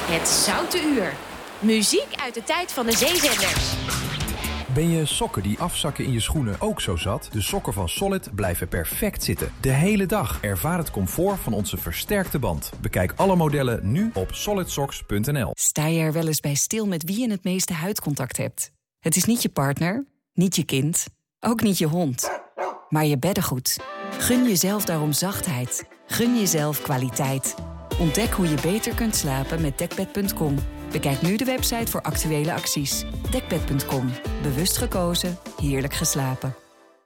Het Zoute Uur. Muziek uit de tijd van de zeezenders. Ben je sokken die afzakken in je schoenen ook zo zat? De sokken van Solid blijven perfect zitten. De hele dag. Ervaar het comfort van onze versterkte band. Bekijk alle modellen nu op solidsocks.nl. Sta je er wel eens bij stil met wie je het meeste huidcontact hebt? Het is niet je partner, niet je kind, ook niet je hond, maar je beddengoed. Gun jezelf daarom zachtheid. Gun jezelf kwaliteit. Ontdek hoe je beter kunt slapen met Dekbed.com. Bekijk nu de website voor actuele acties. Dekbed.com. Bewust gekozen, heerlijk geslapen.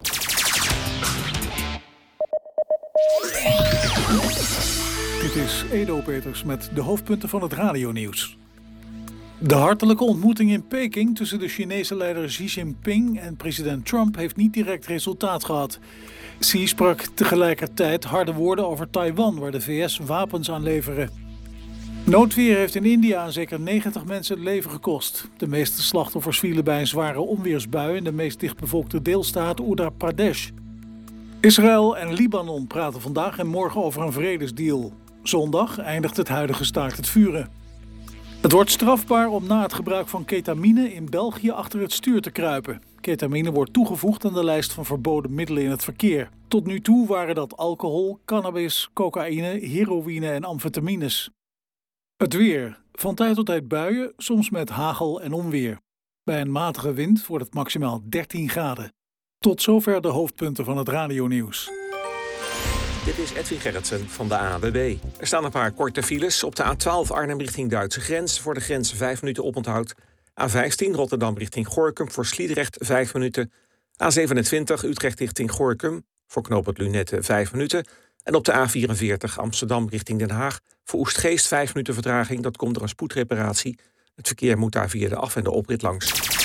Dit is Edo Peters met de hoofdpunten van het radionieuws. De hartelijke ontmoeting in Peking tussen de Chinese leider Xi Jinping en president Trump heeft niet direct resultaat gehad. Xi sprak tegelijkertijd harde woorden over Taiwan, waar de VS wapens aan leveren. Noodweer heeft in India aan zeker 90 mensen het leven gekost. De meeste slachtoffers vielen bij een zware onweersbui in de meest dichtbevolkte deelstaat Uttar Pradesh. Israël en Libanon praten vandaag en morgen over een vredesdeal. Zondag eindigt het huidige staakt het vuren. Het wordt strafbaar om na het gebruik van ketamine in België achter het stuur te kruipen. Ketamine wordt toegevoegd aan de lijst van verboden middelen in het verkeer. Tot nu toe waren dat alcohol, cannabis, cocaïne, heroïne en amfetamines. Het weer. Van tijd tot tijd buien, soms met hagel en onweer. Bij een matige wind wordt het maximaal 13 graden. Tot zover de hoofdpunten van het radionieuws. Dit is Edwin Gerritsen van de ANWB. Er staan een paar korte files. Op de A12 Arnhem richting Duitse grens. Voor de grens 5 minuten oponthoud. A15 Rotterdam richting Gorinchem voor Sliedrecht 5 minuten. A27 Utrecht richting Gorinchem voor knooppunt Lunette 5 minuten. En op de A44 Amsterdam richting Den Haag voor Oestgeest 5 minuten vertraging. Dat komt door een spoedreparatie. Het verkeer moet daar via de af- en de oprit langs.